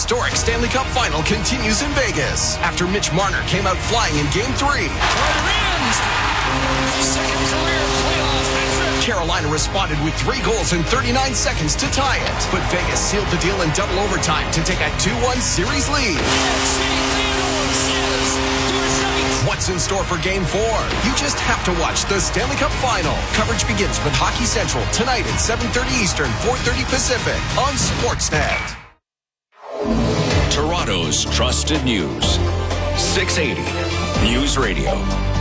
historic Stanley Cup final continues in Vegas after Mitch Marner came out flying in Game 3. Carolina responded with 3 goals in 39 seconds to tie it, but Vegas sealed the deal in double overtime to take a 2-1 series lead. What's in store for Game 4? You just have to watch the Stanley Cup Final. Coverage begins with Hockey Central tonight at 7:30 Eastern, 4:30 Pacific on Sportsnet. Toronto's trusted news. 680 News Radio.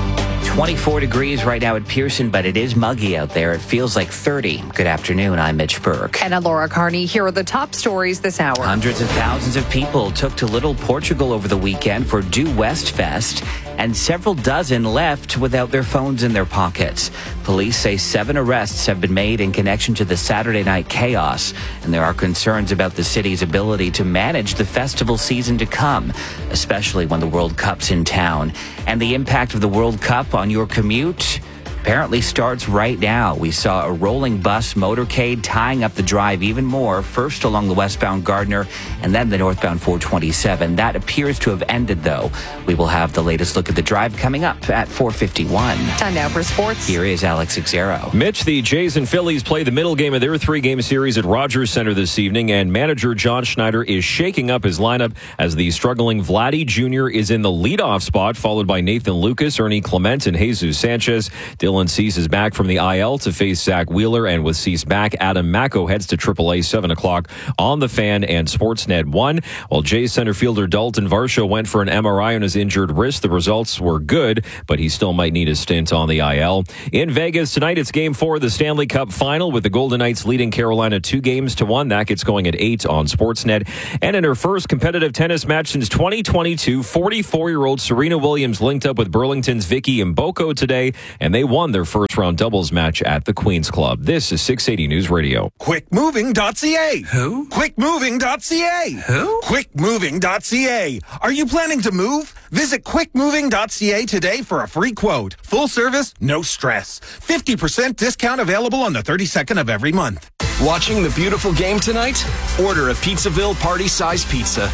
24 degrees right now at Pearson, but it is muggy out there. It feels like 30. Good afternoon. I'm Mitch Burke. And I'm Laura Carney. Here are the top stories this hour. Hundreds of thousands of people took to Little Portugal over the weekend for Due West Fest, and several dozen left without their phones in their pockets. Police say 7 arrests have been made in connection to the Saturday night chaos, and there are concerns about the city's ability to manage the festival season to come, especially when the World Cup's in town. And the impact of the World Cup on your commute apparently starts right now. We saw a rolling bus motorcade tying up the drive even more, first along the westbound Gardiner and then the northbound 427. That appears to have ended, though. We will have the latest look at the drive coming up at 4:51. Time now for sports. Here is Alex Xero. Mitch, the Jays and Phillies play the middle game of their 3-game series at Rogers Center this evening, and manager John Schneider is shaking up his lineup as the struggling Vladdy Jr. is in the leadoff spot, followed by Nathan Lucas, Ernie Clement, and Jesus Sanchez. Dylan Cease is back from the IL to face Zach Wheeler, and with Cease back, Adam Macko heads to AAA 7 o'clock on the Fan and Sportsnet 1. While Jays center fielder Dalton Varsho went for an MRI on his injured wrist, the results were good, but he still might need a stint on the IL. In Vegas tonight, it's Game 4 of the Stanley Cup Final, with the Golden Knights leading Carolina 2-1. That gets going at 8 on Sportsnet. And in her first competitive tennis match since 2022, 44-year-old Serena Williams linked up with Burlington's Vicky Mboko today, and they won their first-round doubles match at the Queen's Club. This is 680 News Radio. QuickMoving.ca. Who? QuickMoving.ca. Who? QuickMoving.ca. Are you planning to move? Visit QuickMoving.ca today for a free quote. Full service, no stress. 50% discount available on the 32nd of every month. Watching the beautiful game tonight? Order a Pizzaville party-size pizza.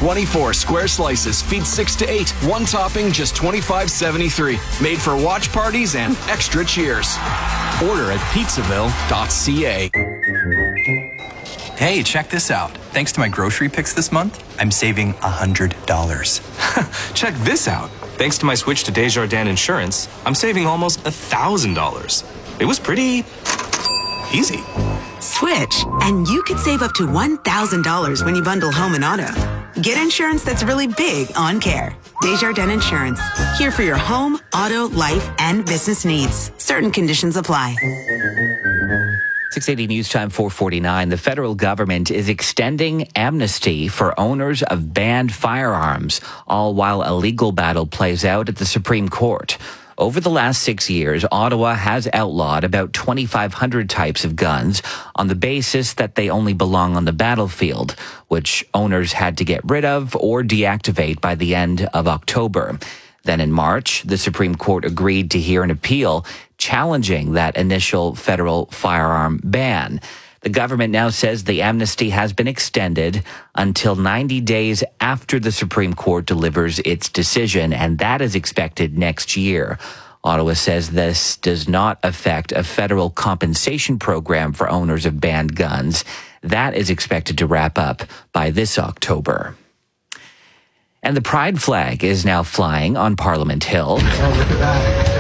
24 square slices, feed 6 to 8. One topping, just $25.73. Made for watch parties and extra cheers. Order at pizzaville.ca. Hey, check this out. Thanks to my grocery picks this month, I'm saving $100. Check this out. Thanks to my switch to Desjardins Insurance, I'm saving almost $1,000. It was pretty easy. Switch, and you could save up to $1,000 when you bundle home and auto. Get insurance that's really big on care. Desjardins Insurance. Here for your home, auto, life, and business needs. Certain conditions apply. 680 News Time 4:49. The federal government is extending amnesty for owners of banned firearms, all while a legal battle plays out at the Supreme Court. Over the last 6 years, Ottawa has outlawed about 2,500 types of guns on the basis that they only belong on the battlefield, which owners had to get rid of or deactivate by the end of October. Then in March, the Supreme Court agreed to hear an appeal challenging that initial federal firearm ban. The government now says the amnesty has been extended until 90 days after the Supreme Court delivers its decision, and that is expected next year. Ottawa says this does not affect a federal compensation program for owners of banned guns. That is expected to wrap up by this October. And the Pride flag is now flying on Parliament Hill. Oh, look at that.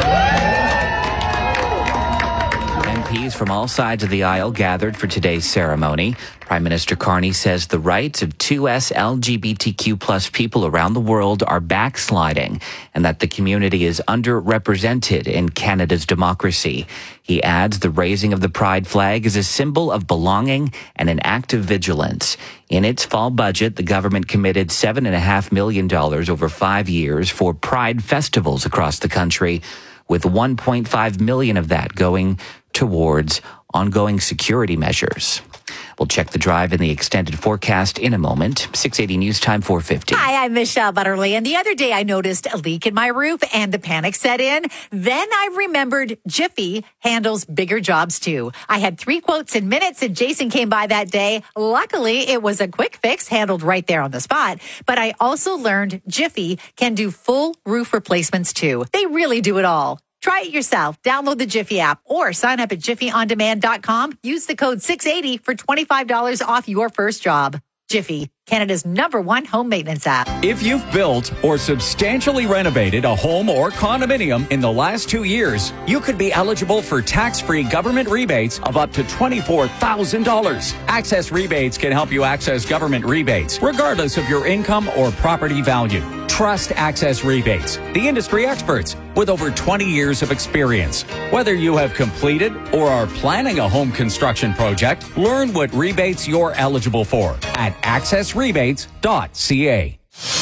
MPs from all sides of the aisle gathered for today's ceremony. Prime Minister Carney says the rights of 2S LGBTQ plus people around the world are backsliding and that the community is underrepresented in Canada's democracy. He adds the raising of the Pride flag is a symbol of belonging and an act of vigilance. In its fall budget, the government committed $7.5 million over 5 years for Pride festivals across the country, with $1.5 million of that going towards ongoing security measures. We'll check the drive and the extended forecast in a moment. 680 News Time 450. Hi, I'm Michelle Butterly, and the other day I noticed a leak in my roof and the panic set in. Then I remembered Jiffy handles bigger jobs too. I had 3 quotes in minutes and Jason came by that day. Luckily, it was a quick fix handled right there on the spot. But I also learned Jiffy can do full roof replacements too. They really do it all. Try it yourself. Download the Jiffy app or sign up at jiffyondemand.com. Use the code 680 for $25 off your first job. Jiffy, Canada's #1 home maintenance app. If you've built or substantially renovated a home or condominium in the last 2 years, you could be eligible for tax-free government rebates of up to $24,000. Access Rebates can help you access government rebates, regardless of your income or property value. Trust Access Rebates, the industry experts with over 20 years of experience. Whether you have completed or are planning a home construction project, learn what rebates you're eligible for at accessrebates.ca.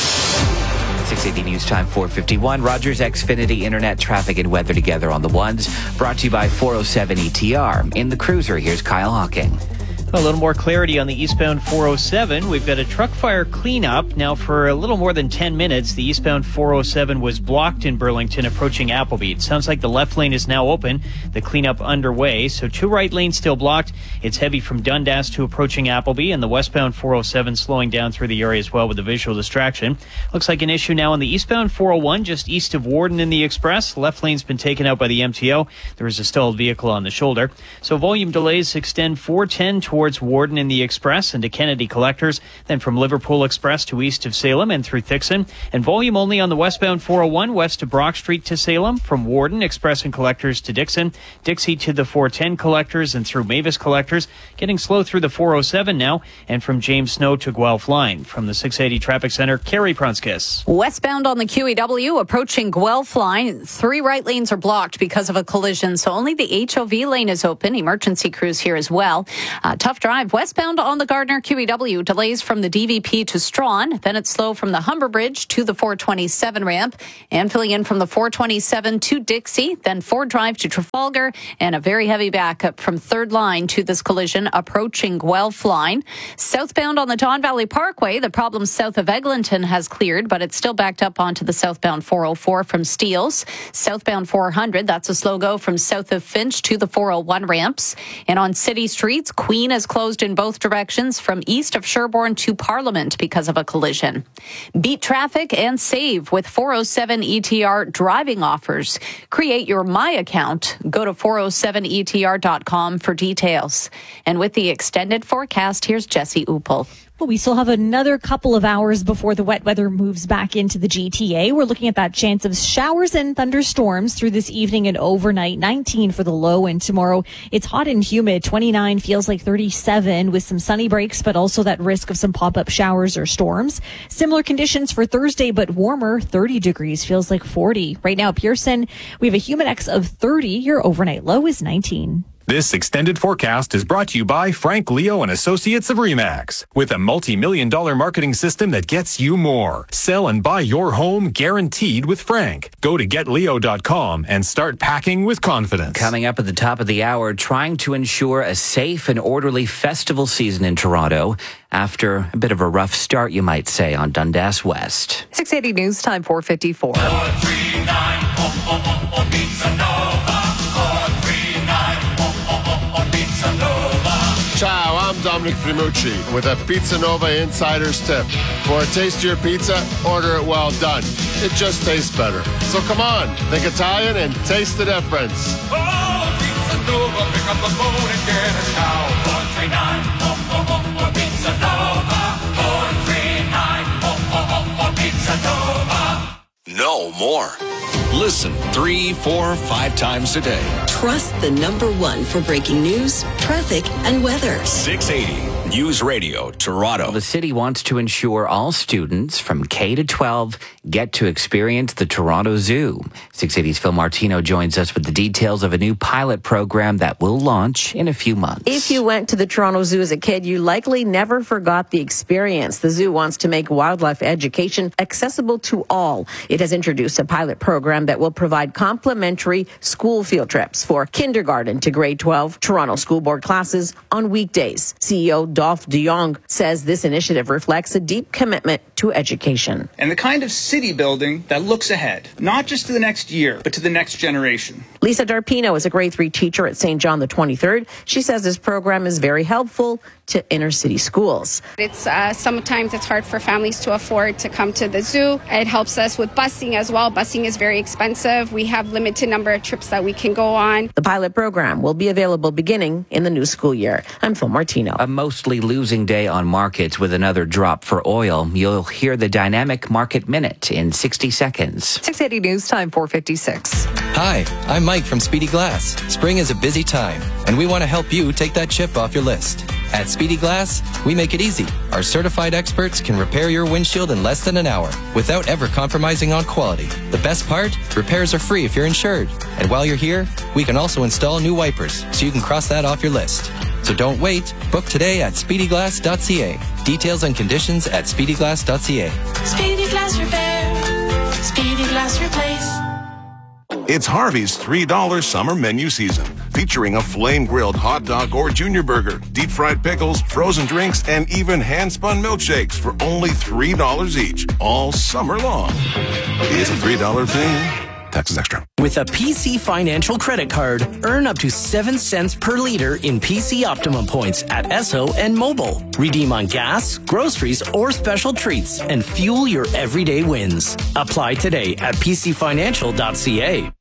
680 News Time 451. Rogers Xfinity Internet traffic and weather together on the ones. Brought to you by 407 ETR. In the cruiser, here's Kyle Hawking. A little more clarity on the eastbound 407. We've got a truck fire cleanup. Now, for a little more than 10 minutes, the eastbound 407 was blocked in Burlington approaching Appleby. It sounds like the left lane is now open. The cleanup underway. So 2 right lanes still blocked. It's heavy from Dundas to approaching Appleby, and the westbound 407 slowing down through the area as well with a visual distraction. Looks like an issue now on the eastbound 401 just east of Warden in the Express. Left lane's been taken out by the MTO. There is a stalled vehicle on the shoulder. So volume delays extend 410 towards Warden in the Express and to Kennedy Collectors, then from Liverpool Express to east of Salem and through Thixon. And volume only on the westbound 401 west of Brock Street to Salem, from Warden, Express and Collectors to Dixon, Dixie to the 410 Collectors and through Mavis Collectors. Getting slow through the 407 now, and from James Snow to Guelph Line. From the 680 Traffic Center, Carrie Prunskis. Westbound on the QEW approaching Guelph Line. 3 right lanes are blocked because of a collision, so only the HOV lane is open. Emergency crews here as well. Tough drive westbound on the Gardner QEW. Delays from the DVP to Strawn. Then it's slow from the Humber Bridge to the 427 ramp. And filling in from the 427 to Dixie. Then Ford Drive to Trafalgar. And a very heavy backup from Third Line to this collision approaching Guelph Line. Southbound on the Don Valley Parkway. The problem south of Eglinton has cleared, but it's still backed up onto the southbound 404 from Steeles. Southbound 400. That's a slow go from south of Finch to the 401 ramps. And on city streets, Queen is closed in both directions from east of Sherbourne to Parliament because of a collision. Beat traffic and save with 407 ETR driving offers. Create your My account. Go to 407etr.com for details. And with the extended forecast, here's Jesse Uppel. Well, we still have another couple of hours before the wet weather moves back into the GTA. We're looking at that chance of showers and thunderstorms through this evening and overnight. 19 for the low, and tomorrow it's hot and humid. 29 feels like 37 with some sunny breaks, but also that risk of some pop-up showers or storms. Similar conditions for Thursday, but warmer. 30 degrees feels like 40. Right now, Pearson, we have a Humidex of 30. Your overnight low is 19. This extended forecast is brought to you by Frank Leo and Associates of RE/MAX. With a multi-million-dollar marketing system that gets you more. Sell and buy your home guaranteed with Frank. Go to getleo.com and start packing with confidence. Coming up at the top of the hour, trying to ensure a safe and orderly festival season in Toronto after a bit of a rough start, you might say, on Dundas West. 680 News Time 454. 439 Pizza Nova. 439 Pizza Nova. Ciao, I'm Dominic Primucci with a Pizza Nova Insider's Tip. For a tastier pizza, order it well done. It just tastes better. So come on, think Italian and taste the difference. Oh, Pizza Nova, pick up the phone and get us now. 439 Pizza Nova. 439 Pizza Nova. No more. Listen 3, 4, 5 times a day. Trust the #1 for breaking news, traffic, and weather. 680 News Radio, Toronto. The city wants to ensure all students from K to 12 get to experience the Toronto Zoo. 680's Phil Martino joins us with the details of a new pilot program that will launch in a few months. If you went to the Toronto Zoo as a kid, you likely never forgot the experience. The zoo wants to make wildlife education accessible to all. It has introduced a pilot program that will provide complimentary school field trips for kindergarten to grade 12 Toronto School Board classes on weekdays. CEO Dolph de Jong says this initiative reflects a deep commitment to education. And the kind of city building that looks ahead, not just to the next year, but to the next generation. Lisa Darpino is a grade 3 teacher at St. John the 23rd. She says this program is very helpful to inner city schools. It's sometimes it's hard for families to afford to come to the zoo. It helps us with busing as well. Busing is very expensive. We have limited number of trips that we can go on. The pilot program will be available beginning in the new school year. I'm Phil Martino. A mostly losing day on markets with another drop for oil. You'll hear the Dynamic Market Minute in 60 seconds. 680 News Time, 4:56. Hi, I'm Mike from Speedy Glass. Spring is a busy time, and we want to help you take that chip off your list. At Speedy Glass, we make it easy. Our certified experts can repair your windshield in less than an hour without ever compromising on quality. The best part? Repairs are free if you're insured. And while you're here, we can also install new wipers so you can cross that off your list. So don't wait. Book today at speedyglass.ca. Details and conditions at speedyglass.ca. Speedy Glass Repair. Speedy Glass Replace. It's Harvey's $3 summer menu season, featuring a flame-grilled hot dog or junior burger, deep-fried pickles, frozen drinks, and even hand-spun milkshakes for only $3 each, all summer long. It's a $3 thing. Taxes extra. With a PC Financial credit card, earn up to 7 cents per liter in PC Optimum points at Esso and Mobile. Redeem on gas, groceries, or special treats, and fuel your everyday wins. Apply today at pcfinancial.ca.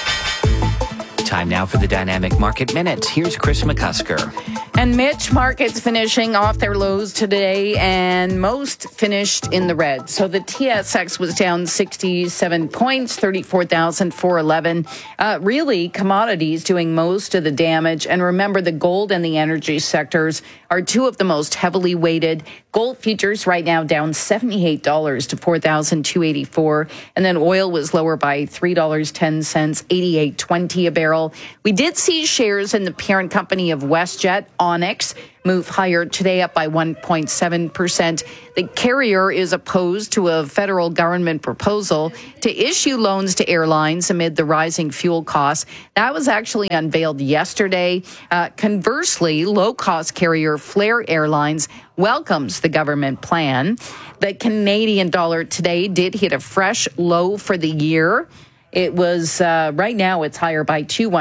Time now for the Dynamic Market Minute. Here's Chris McCusker. And Mitch, markets finishing off their lows today, and most finished in the red. So the TSX was down 67 points, 34,411. Really, commodities doing most of the damage. And remember, the gold and the energy sectors are two of the most heavily weighted. Gold futures right now down $78 to $4,284. And then oil was lower by $3.10, $88.20 a barrel. We did see shares in the parent company of WestJet, Onyx, move higher today, up by 1.7%. The carrier is opposed to a federal government proposal to issue loans to airlines amid the rising fuel costs. That was actually unveiled yesterday. Conversely, low-cost carrier Flair Airlines welcomes the government plan. The Canadian dollar today did hit a fresh low for the year. It was, right now, it's higher by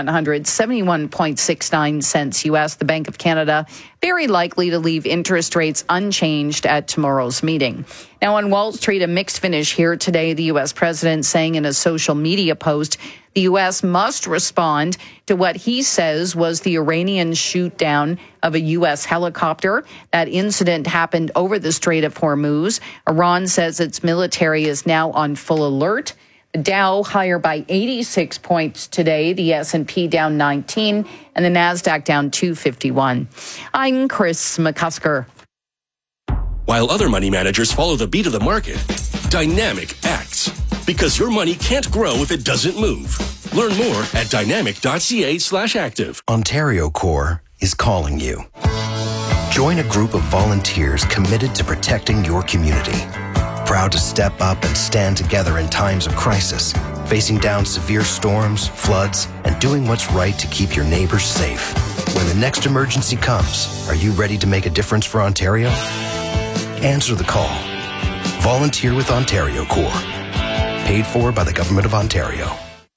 71.69 cents U.S. The Bank of Canada very likely to leave interest rates unchanged at tomorrow's meeting. Now, on Wall Street, a mixed finish here today. The U.S. president saying in a social media post, the U.S. must respond to what he says was the Iranian shoot down of a U.S. helicopter. That incident happened over the Strait of Hormuz. Iran says its military is now on full alert. The Dow higher by 86 points today, the S&P down 19, and the NASDAQ down 251. I'm Chris McCusker. While other money managers follow the beat of the market, Dynamic acts. Because your money can't grow if it doesn't move. Learn more at dynamic.ca/active. Ontario Corps is calling you. Join a group of volunteers committed to protecting your community. Proud to step up and stand together in times of crisis, facing down severe storms, floods, and doing what's right to keep your neighbors safe. When the next emergency comes, are you ready to make a difference for Ontario? Answer the call. Volunteer with Ontario Corps. Paid for by the Government of Ontario.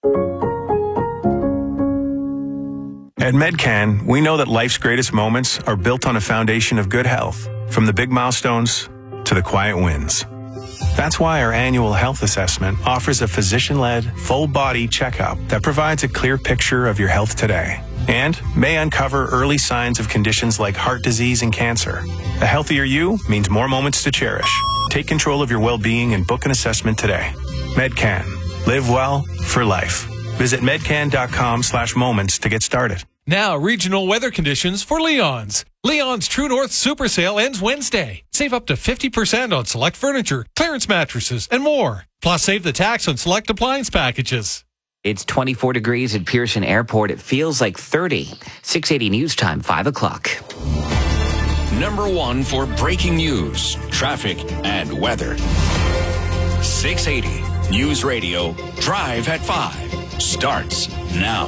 At Medcan, we know that life's greatest moments are built on a foundation of good health, from the big milestones to the quiet wins. That's why our annual health assessment offers a physician-led, full-body checkup that provides a clear picture of your health today and may uncover early signs of conditions like heart disease and cancer. A healthier you means more moments to cherish. Take control of your well-being and book an assessment today. Medcan. Live well for life. Visit medcan.com/moments to get started. Now, regional weather conditions for Leon's. Leon's True North Super Sale ends Wednesday. Save up to 50% on select furniture, clearance mattresses, and more. Plus, save the tax on select appliance packages. It's 24 degrees at Pearson Airport. It feels like 30. 680 News Time, 5 o'clock. Number 1 for breaking news, traffic, and weather. 680 News Radio, Drive at 5. Starts now.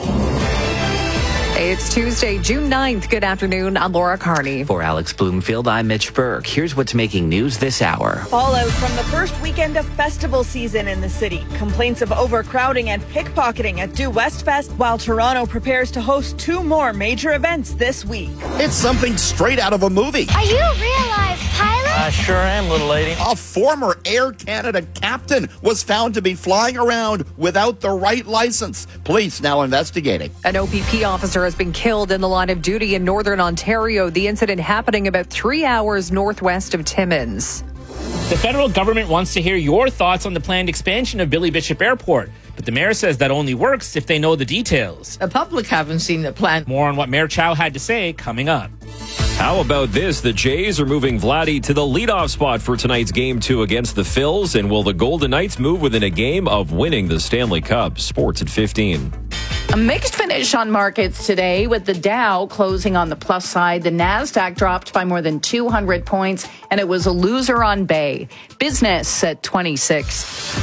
It's Tuesday, June 9th. Good afternoon. I'm Laura Carney. For Alex Bloomfield, I'm Mitch Burke. Here's what's making news this hour. Fallout from the first weekend of festival season in the city. Complaints of overcrowding and pickpocketing at Due West Fest, while Toronto prepares to host 2 more major events this week. It's something straight out of a movie. Are you a real life pilot? I sure am, little lady. A former Air Canada captain was found to be flying around without the right license. Police now investigating. An OPP officer has been killed in the line of duty in northern Ontario. The incident happening about 3 hours northwest of Timmins. The federal government wants to hear your thoughts on the planned expansion of Billy Bishop Airport, but the mayor says that only works if they know the details. The public haven't seen the plan. More on what Mayor Chow had to say coming up. How about this? The Jays are moving Vladdy to the leadoff spot for tonight's Game 2 against the Phils, and will the Golden Knights move within a game of winning the Stanley Cup? Sports at 15. A mixed finish on markets today, with the Dow closing on the plus side. The Nasdaq dropped by more than 200 points, and it was a loser on Bay. Business at 26.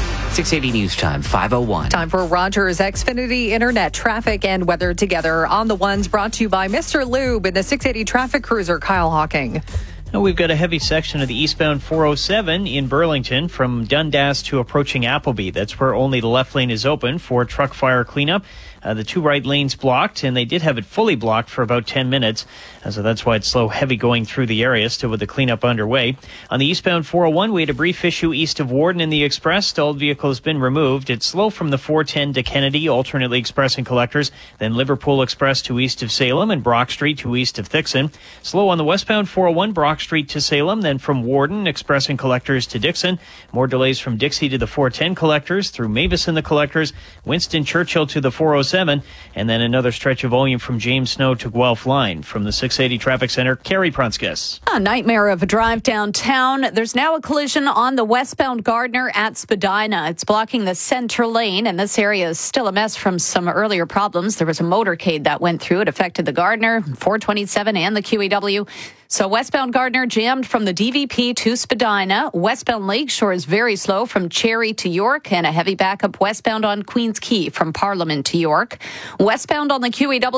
680 News Time, 5:01. Time for Rogers Xfinity Internet traffic and weather together on the ones, brought to you by Mr. Lube in the 680 traffic cruiser. Kyle Hawking. Now we've got a heavy section of the eastbound 407 in Burlington from Dundas to approaching Appleby. That's where only the left lane is open for truck fire cleanup. The 2 right lanes blocked, and they did have it fully blocked for about 10 minutes. So that's why it's slow, heavy going through the area, still with the cleanup underway. On the eastbound 401, we had a brief issue east of Warden in the Express. Stalled vehicle has been removed. It's slow from the 410 to Kennedy, alternately expressing collectors. Then Liverpool Express to east of Salem and Brock Street to east of Thixon. Slow on the westbound 401, Brock Street to Salem, then from Warden, expressing collectors to Dixon. More delays from Dixie to the 410 collectors, through Mavis and the collectors, Winston Churchill to the 407, and then another stretch of volume from James Snow to Guelph Line. From the 680 Traffic Center, Carrie Prunskis. A nightmare of a drive downtown. There's now a collision on the westbound Gardner at Spadina. It's blocking the center lane, and this area is still a mess from some earlier problems. There was a motorcade that went through. It affected the Gardner, 427, and the QEW. So westbound Gardner jammed from the DVP to Spadina. Westbound Lakeshore is very slow from Cherry to York, and a heavy backup westbound on Queens Quay from Parliament to York. Westbound on the QEW